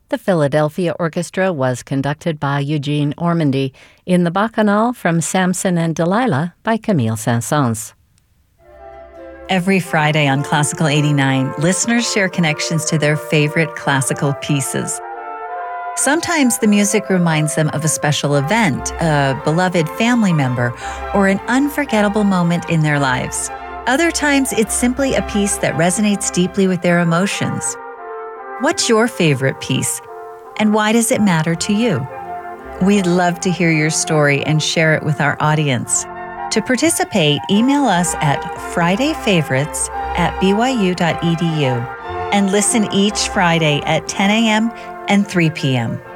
The Philadelphia Orchestra was conducted by Eugene Ormandy in the Bacchanal from Samson and Delilah by Camille Saint-Saëns. Every Friday on Classical 89, listeners share connections to their favorite classical pieces. Sometimes the music reminds them of a special event, a beloved family member, or an unforgettable moment in their lives. Other times, it's simply a piece that resonates deeply with their emotions. What's your favorite piece, and why does it matter to you? We'd love to hear your story and share it with our audience. To participate, email us at fridayfavorites@byu.edu and listen each Friday at 10 a.m. and 3 p.m.